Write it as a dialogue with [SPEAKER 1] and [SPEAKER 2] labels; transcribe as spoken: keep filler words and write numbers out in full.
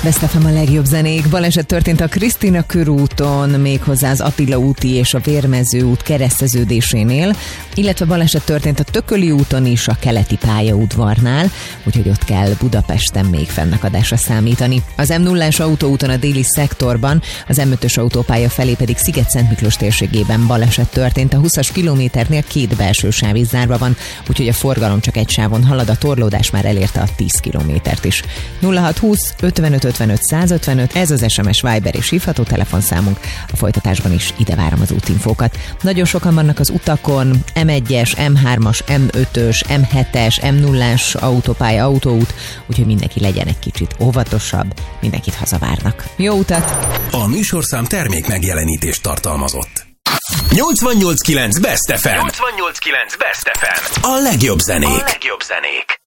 [SPEAKER 1] Best ef em a legjobb zenék. Baleset történt a Krisztina körúton, méghozzá az Attila úti és a Vérmező út kereszteződésénél, illetve baleset történt a Tököli úton is, a keleti pályaudvarnál, úgyhogy ott kell Budapesten még fennakadásra számítani. Az em nullás autóúton a déli szektorban, az em ötös autópálya felé pedig Sziget-Szent Miklós térségében baleset történt. A húszas kilométernél két belső sáv is zárva van, úgyhogy a forgalom csak egy sávon halad, a torlódás már elérte a tíz kilométert is. nulla hat húsz ötvenöt ötvenöt százötvenöt, ez az es em es, Viber és hívható telefonszámunk. A folytatásban is ide várom az útinfókat. Nagyon sokan vannak az utakon, em egyes, em hármas, em ötös, em hetes, em nullás autópálya, autóút, úgyhogy mindenki legyen egy kicsit óvatosabb, mindenkit hazavárnak. Jó utat!
[SPEAKER 2] A műsorszám termék megjelenítést tartalmazott. nyolcvannyolc kilenc Best ef em. nyolcvannyolc kilenc Best ef em. A legjobb zenék. A legjobb zenék.